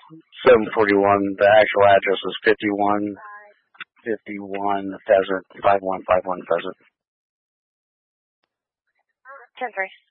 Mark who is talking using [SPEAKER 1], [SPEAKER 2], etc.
[SPEAKER 1] 741. The actual address is 5151 Pheasant, 5151 Pheasant.
[SPEAKER 2] 10-3.